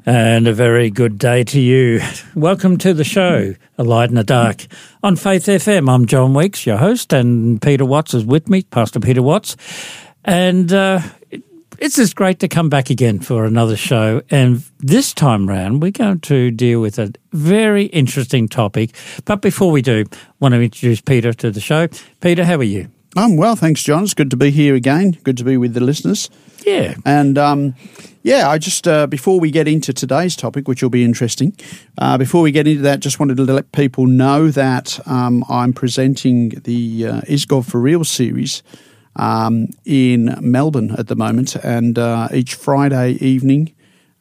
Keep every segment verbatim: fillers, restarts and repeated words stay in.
And a very good day to you. Welcome to the show, A Light in the Dark. On Faith F M, I'm John Weeks, your host, and Peter Watts is with me, Pastor Peter Watts. And uh, it's just great to come back again for another show. And this time round, we're going to deal with a very interesting topic. But before we do, I want to introduce Peter to the show. Peter, how are you? I'm well, thanks, John. It's good to be here again. Good to be with the listeners. Yeah. And, um, yeah, I just, uh, before we get into today's topic, which will be interesting, uh, before we get into that, just wanted to let people know that um, I'm presenting the uh, Is God For Real series um, in Melbourne at the moment. And uh, each Friday evening,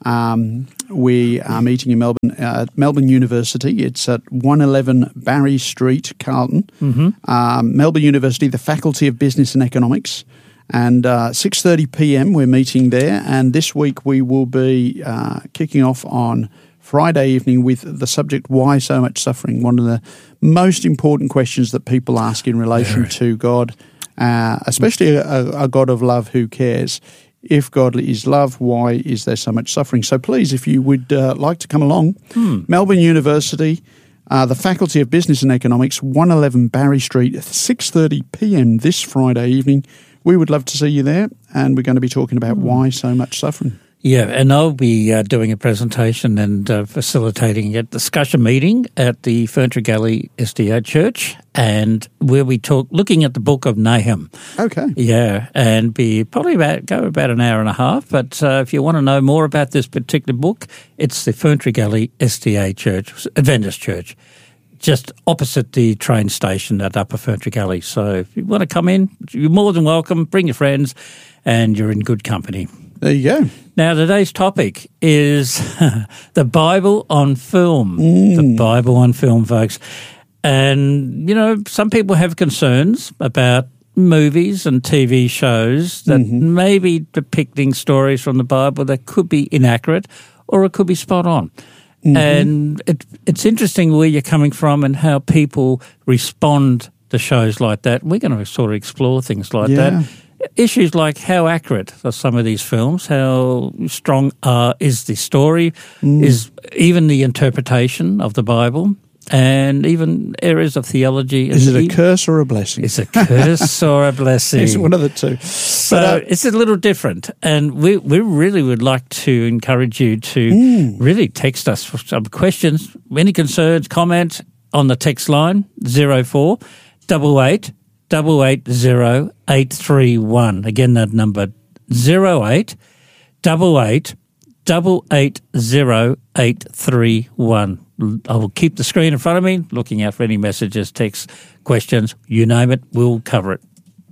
um, we are meeting in Melbourne uh, at Melbourne University. It's at one eleven Barry Street, Carlton. Mm-hmm. Um, Melbourne University, the Faculty of Business and Economics. And uh, six thirty p.m. we're meeting there, and this week we will be uh, kicking off on Friday evening with the subject, Why So Much Suffering? One of the most important questions that people ask in relation yeah. to God, uh, especially a, a God of love who cares. If God is love, why is there so much suffering? So please, if you would uh, like to come along, hmm. Melbourne University, uh, the Faculty of Business and Economics, one eleven Barry Street, six thirty p.m. this Friday evening. We would love to see you there, and we're going to be talking about why so much suffering. Yeah, and I'll be uh, doing a presentation and uh, facilitating a discussion meeting at the Ferntree Gully S D A Church, and where we talk, looking at the book of Nahum. Okay. Yeah, and be probably about go about an hour and a half. But uh, if you want to know more about this particular book, it's the Ferntree Gully S D A Church, Adventist Church, just opposite the train station at Upper Ferntree Gully. So if you want to come in, you're more than welcome. Bring your friends, and you're in good company. There you go. Now, today's topic is the Bible on film. Mm. The Bible on film, folks. And, you know, some people have concerns about movies and T V shows that mm-hmm. may be depicting stories from the Bible that could be inaccurate or it could be spot on. Mm-hmm. And it, it's interesting where you're coming from and how people respond to shows like that. We're going to sort of explore things like yeah. that. Issues like how accurate are some of these films, how strong uh, is the story, mm. is even the interpretation of the Bible, and even areas of theology. Is it a curse or a blessing? It's a curse or a blessing. It's one of the two. So but, uh, it's a little different, and we, we really would like to encourage you to mm. really text us for some questions, any concerns, comments on the text line, zero four double eight double eight zero eight three one. Again, that number zero eight double eight double eight zero eight three one. I will keep the screen in front of me, looking out for any messages, texts, questions, you name it, we'll cover it.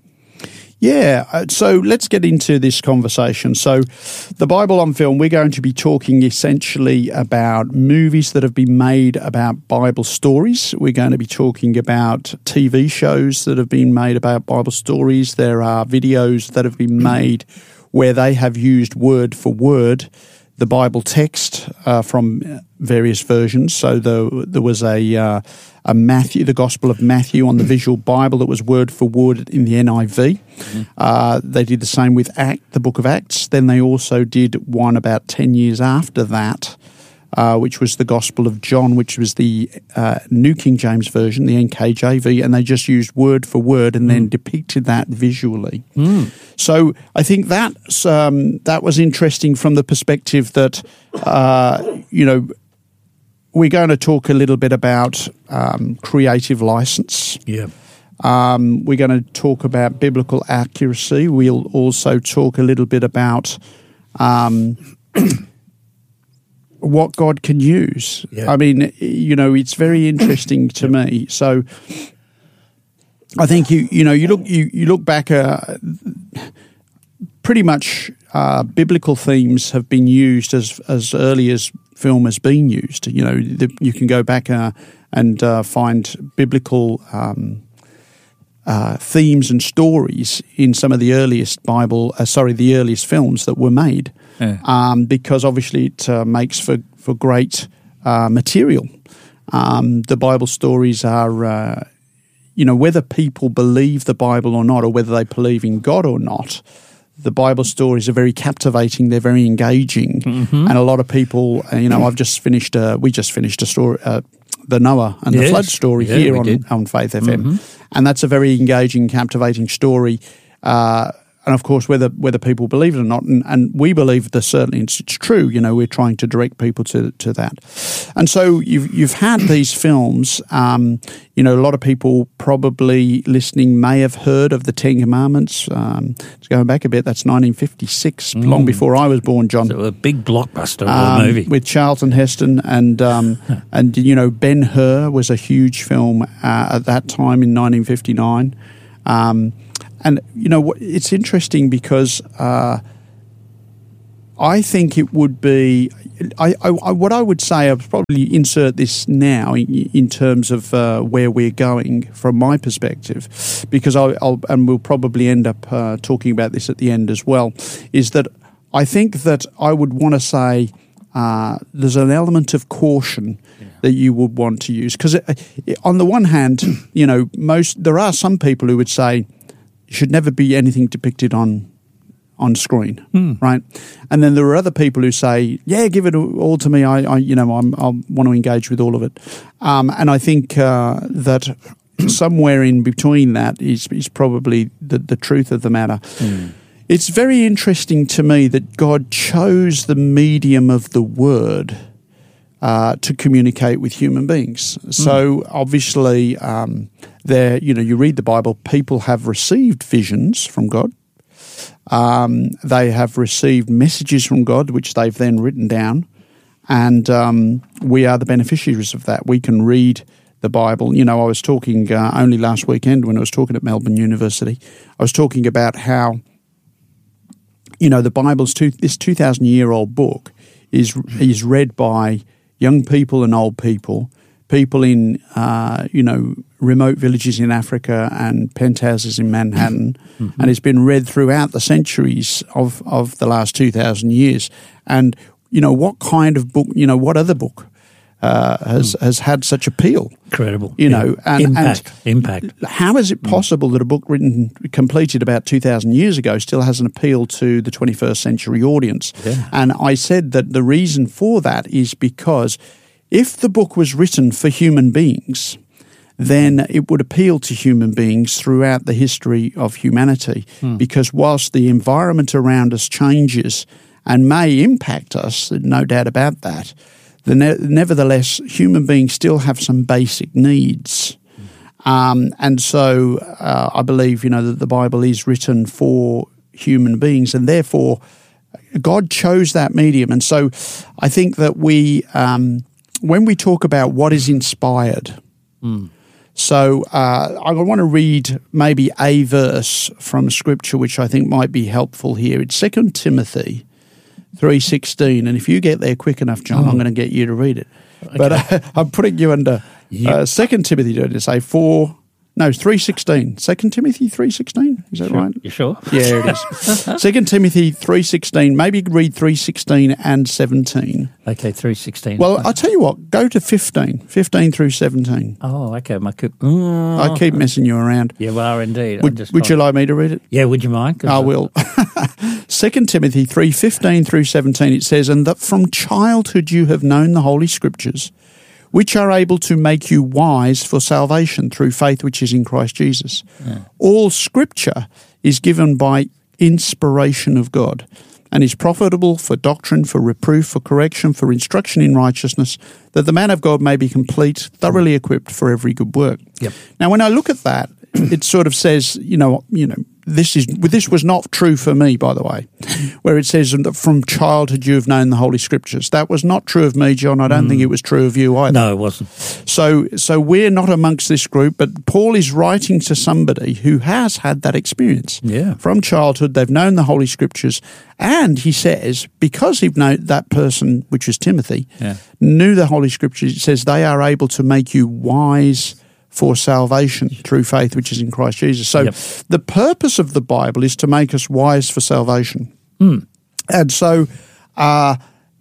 Yeah, so let's get into this conversation. So the Bible on film, we're going to be talking essentially about movies that have been made about Bible stories. We're going to be talking about T V shows that have been made about Bible stories. There are videos that have been made where they have used word for word the Bible text uh, from various versions. So the, there was a uh, a Matthew, the Gospel of Matthew on the Visual Bible that was word for word in the N I V. Mm-hmm. Uh, they did the same with Act, the Book of Acts. Then they also did one about ten years after that, uh, which was the Gospel of John, which was the uh, New King James Version, the N K J V, and they just used word for word and mm. then depicted that visually. Mm. So I think that's, um, that was interesting from the perspective that, uh, you know, we're going to talk a little bit about um, creative license. Yeah. Um, we're going to talk about biblical accuracy. We'll also talk a little bit about um, what God can use. Yeah. I mean, you know, it's very interesting to me. So I think you you know you look you you look back. Uh, pretty much uh, biblical themes have been used as as early as film has been used. You know, the, you can go back uh, and uh, find biblical um, uh, themes and stories in some of the earliest Bible, uh, sorry, the earliest films that were made, yeah. um, because obviously it uh, makes for for great uh, material. Um, the Bible stories are, uh, you know, whether people believe the Bible or not, or whether they believe in God or not, the Bible stories are very captivating. They're very engaging, mm-hmm. and a lot of people, you know, I've just finished. A, we just finished a story, uh, the Noah and yes. the flood story yeah, here on, on Faith F M, mm-hmm. and that's a very engaging, captivating story. Uh, And, of course, whether whether people believe it or not, and, and we believe that certainly it's, it's true, you know, we're trying to direct people to to that. And so you've, you've had these films, um, you know, a lot of people probably listening may have heard of the Ten Commandments. Um, it's going back a bit, that's nineteen fifty-six, mm. long before I was born, John. So a big blockbuster um, movie. With Charlton Heston and, um, and you know, Ben-Hur was a huge film uh, at that time in nineteen fifty-nine. Um And, you know, it's interesting because uh, I think it would be I, I, what I would say, I'll probably insert this now in, in terms of uh, where we're going from my perspective, because I, I'll, and we'll probably end up uh, talking about this at the end as well, is that I think that I would want to say uh, there's an element of caution yeah. that you would want to use. Because on the one hand, you know, most there are some people who would say, should never be anything depicted on on screen, mm. right? And then there are other people who say, "Yeah, give it all to me. I, I you know, I'm, I want to engage with all of it." Um, and I think uh, that somewhere in between that is is probably the, the truth of the matter. Mm. It's very interesting to me that God chose the medium of the Word uh, to communicate with human beings. So mm. obviously. Um, There, you know, you read the Bible, people have received visions from God. Um, they have received messages from God, which they've then written down. And um, we are the beneficiaries of that. We can read the Bible. You know, I was talking uh, only last weekend when I was talking at Melbourne University, I was talking about how, you know, the Bible's, two, this two thousand year old book is is read by young people and old people, people in, uh, you know, remote villages in Africa and penthouses in Manhattan, mm-hmm. and it's been read throughout the centuries of, of the last two thousand years. And, you know, what kind of book, you know, what other book uh, has mm. has had such appeal? Incredible. You know, yeah. and, Impact. and Impact. How is it possible mm. that a book written, completed about two thousand years ago still has an appeal to the twenty-first century audience? Yeah. And I said that the reason for that is because if the book was written for human beings, then it would appeal to human beings throughout the history of humanity, hmm. because whilst the environment around us changes and may impact us, no doubt about that, the ne- nevertheless, human beings still have some basic needs. Hmm. Um, and so uh, I believe, you know, that the Bible is written for human beings, and therefore God chose that medium. And so I think that we... Um, when we talk about what is inspired, mm. so uh, I want to read maybe a verse from Scripture which I think might be helpful here. It's Second Timothy three sixteen, and if you get there quick enough, John, oh. I'm going to get you to read it. Okay. But uh, I'm putting you under yep. uh, Second Timothy, to say four. No, three sixteen. Second Timothy three sixteen. Is that sure. right? You sure? Yeah, it is. Second Timothy three sixteen. Maybe read three sixteen and seventeen. Okay, three sixteen. Well, I'll tell you what. Go to fifteen. Fifteen through seventeen. Oh, okay. My co- mm. I keep messing you around. You are indeed. Would, just would you like me to read it? Yeah. Would you mind? I will. Second Timothy three fifteen through seventeen. It says, "And that from childhood you have known the Holy Scriptures, which are able to make you wise for salvation through faith which is in Christ Jesus. Yeah. All Scripture is given by inspiration of God and is profitable for doctrine, for reproof, for correction, for instruction in righteousness, that the man of God may be complete, thoroughly equipped for every good work." Yep. Now, when I look at that, it sort of says, you know, you know, this is this was not true for me, by the way, where it says that from childhood you have known the Holy Scriptures. That was not true of me, John. I don't mm. think it was true of you either. No, it wasn't. So, so we're not amongst this group, but Paul is writing to somebody who has had that experience. Yeah. From childhood, they've known the Holy Scriptures, and he says, because he've known that person, which was Timothy, yeah. knew the Holy Scriptures, it says they are able to make you wise for salvation through faith which is in Christ Jesus. So yep. the purpose of the Bible is to make us wise for salvation. Mm. And so uh,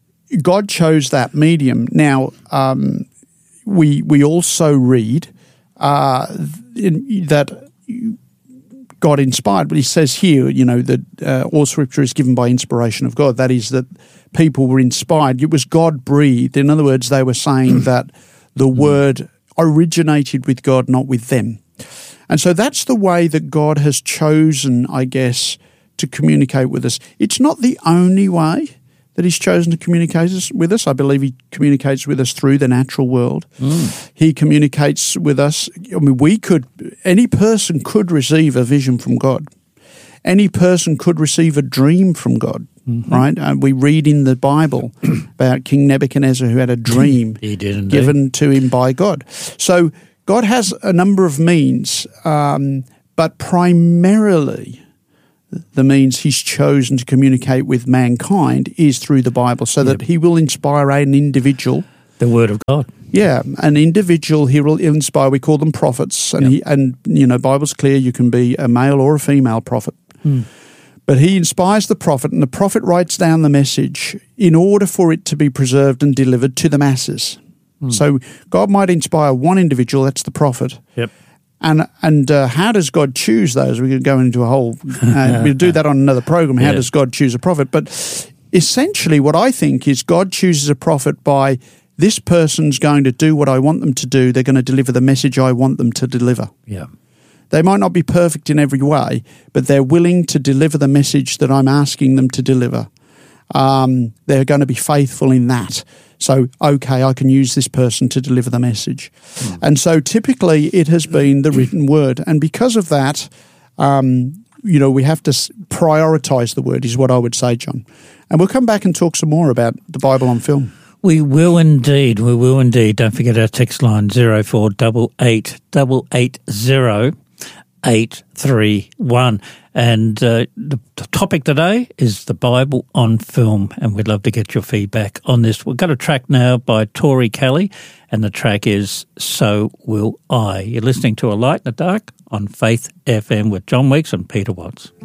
God chose that medium. Now, um, we we also read uh, in, that God inspired. But he says here, you know, that uh, all Scripture is given by inspiration of God. That is, that people were inspired. It was God breathed. In other words, they were saying that the word originated with God, not with them. And so that's the way that God has chosen, I guess, to communicate with us. It's not the only way that he's chosen to communicate with us. I believe he communicates with us through the natural world. Mm. He communicates with us. I mean, we could, any person could receive a vision from God. Any person could receive a dream from God, mm-hmm. right? Uh, we read in the Bible about King Nebuchadnezzar who had a dream he did given to him by God. So God has a number of means, um, but primarily the means he's chosen to communicate with mankind is through the Bible, so yep. that he will inspire an individual. The Word of God. Yeah, an individual he will inspire. We call them prophets, and yep. he and you know, Bible's clear. You can be a male or a female prophet, hmm. but he inspires the prophet, and the prophet writes down the message in order for it to be preserved and delivered to the masses. Hmm. So God might inspire one individual. That's the prophet. Yep. And and uh, how does God choose those? We could go into a whole, uh, we'll do that on another program. How yeah. does God choose a prophet? But essentially what I think is God chooses a prophet by this person's going to do what I want them to do. They're going to deliver the message I want them to deliver. Yeah. They might not be perfect in every way, but they're willing to deliver the message that I'm asking them to deliver. Um, they're going to be faithful in that. So, okay, I can use this person to deliver the message. Mm. And so typically it has been the written word. And because of that, um, you know, we have to prioritise the word is what I would say, John. And we'll come back and talk some more about the Bible on film. We will indeed. We will indeed. Don't forget our text line, zero four eight eight, eight eight zero, eight three one. And uh, the, the topic today is the Bible on film, and we'd love to get your feedback on this. We've got a track now by Tori Kelly, and the track is So Will I. You're listening to A Light in the Dark on Faith F M with John Weeks and Peter Watts.